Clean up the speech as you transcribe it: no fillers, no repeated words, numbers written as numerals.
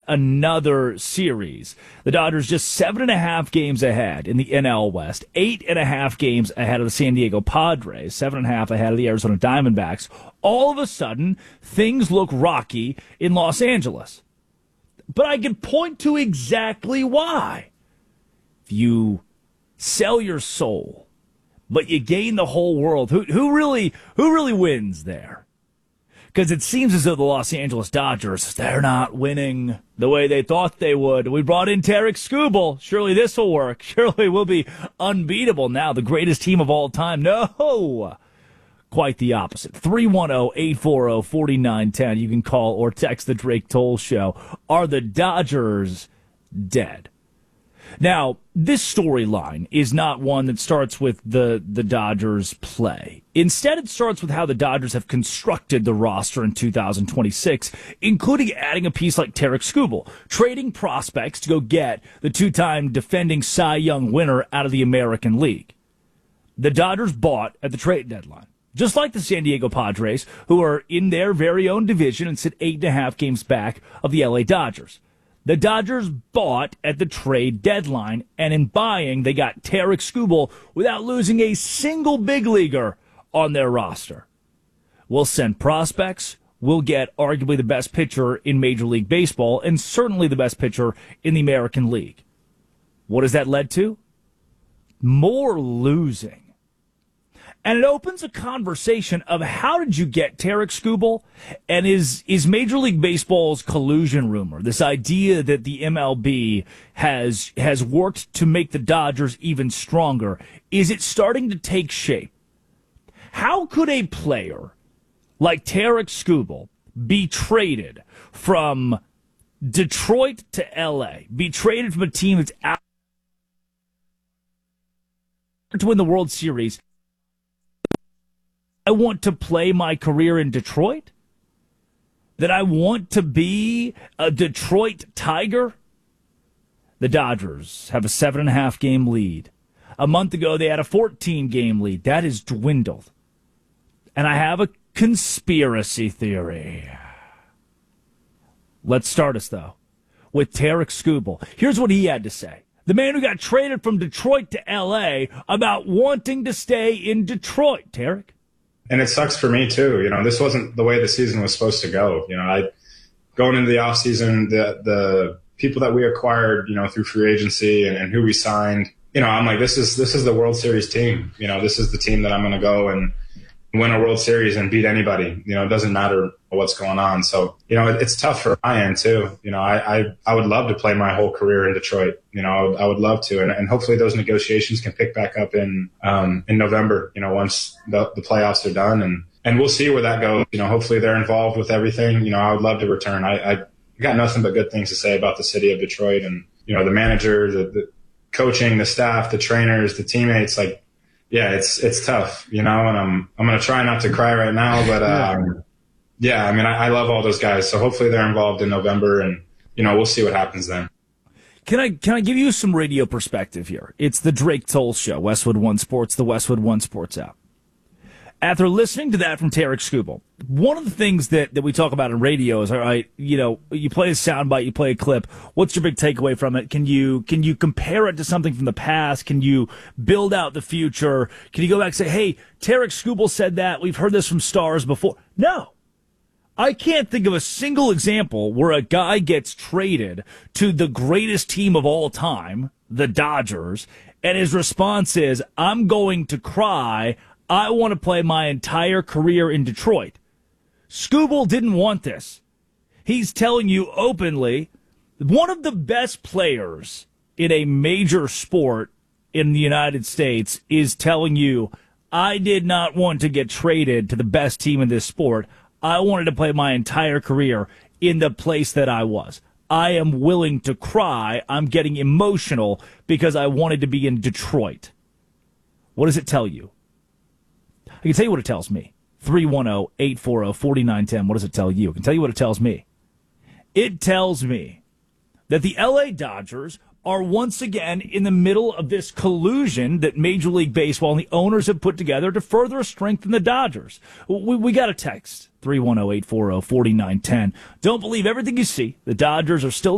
another series. The Dodgers just 7.5 games ahead in the NL West, 8.5 games ahead of the San Diego Padres, 7.5 ahead of the Arizona Diamondbacks. All of a sudden, things look rocky in Los Angeles. But I can point to exactly why. If you sell your soul, but you gain the whole world, who really wins there? Because it seems as though the Los Angeles Dodgers, they're not winning the way they thought they would. We brought in Tarik Skubal. Surely this will work. Surely we'll be unbeatable now, the greatest team of all time. No! Quite the opposite. 310-840-4910. You can call or text the Drake Toll Show. Are the Dodgers dead? Now, this storyline is not one that starts with the Dodgers play. Instead, it starts with how the Dodgers have constructed the roster in 2026, including adding a piece like Tarik Skubal, trading prospects to go get the two-time defending Cy Young winner out of the American League. The Dodgers bought at the trade deadline, just like the San Diego Padres, who are in their very own division and sit 8.5 games back of the LA Dodgers. The Dodgers bought at the trade deadline, and in buying, they got Tarik Skubal without losing a single big leaguer on their roster. We'll send prospects. We'll get arguably the best pitcher in Major League Baseball and certainly the best pitcher in the American League. What has that led to? More losing. And it opens a conversation of how did you get Tarik Skubal, and is Major League Baseball's collusion rumor, this idea that the MLB has worked to make the Dodgers even stronger, is it starting to take shape? How could a player like Tarik Skubal be traded from Detroit to LA, be traded from a team that's out to win the World Series? I want to play my career in Detroit? That I want to be a Detroit Tiger? The Dodgers have a 7.5 game lead. A month ago, they had a 14 game lead. That has dwindled. And I have a conspiracy theory. Let's start us, though, with Tarik Skubal. Here's what he had to say. The man who got traded from Detroit to L.A. about wanting to stay in Detroit. Tarik? And it sucks for me too. This wasn't the way the season was supposed to go. Going into the offseason, the people that we acquired, through free agency and who we signed, I'm like, this is the World Series team. This is the team that I'm going to go and win a World Series and beat anybody. It doesn't matter what's going on. So, it's tough for my end too. I would love to play my whole career in Detroit. I would love to. And hopefully those negotiations can pick back up in November, once the playoffs are done. And we'll see where that goes. Hopefully they're involved with everything. I would love to return. I got nothing but good things to say about the city of Detroit and, the manager, the coaching, the staff, the trainers, the teammates. Like, yeah, it's tough, and I'm going to try not to cry right now, but, I love all those guys. So hopefully they're involved in November and, we'll see what happens then. Can I give you some radio perspective here? It's the Drake Toll Show, Westwood One Sports, the Westwood One Sports app. After listening to that from Tarik Skubal, one of the things that we talk about in radio is, all right, you play a soundbite, you play a clip. What's your big takeaway from it? Can you compare it to something from the past? Can you build out the future? Can you go back and say, hey, Tarik Skubal said that. We've heard this from stars before. No. I can't think of a single example where a guy gets traded to the greatest team of all time, the Dodgers, and his response is, I'm going to cry. I want to play my entire career in Detroit. Skubal didn't want this. He's telling you openly, one of the best players in a major sport in the United States is telling you, I did not want to get traded to the best team in this sport. I wanted to play my entire career in the place that I was. I am willing to cry. I'm getting emotional because I wanted to be in Detroit. What does it tell you? I can tell you what it tells me. 310-840-4910. What does it tell you? I can tell you what it tells me. It tells me that the LA Dodgers are once again in the middle of this collusion that Major League Baseball and the owners have put together to further strengthen the Dodgers. We got a text, 310-840-4910. Don't believe everything you see. The Dodgers are still